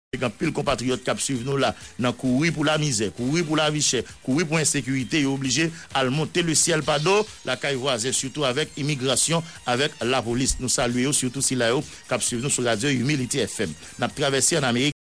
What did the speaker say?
Quand pile compatriotes qui suivent nous là, dans courir pour la misère, courir pour la vie chère, courir pour l'insécurité, est obligé à monter le ciel par d'eau, la caille voisine, surtout avec immigration, avec la police. Nous saluons surtout si là qui suivent nous sur Radio Humility FM. Nous avons traversé en Amérique.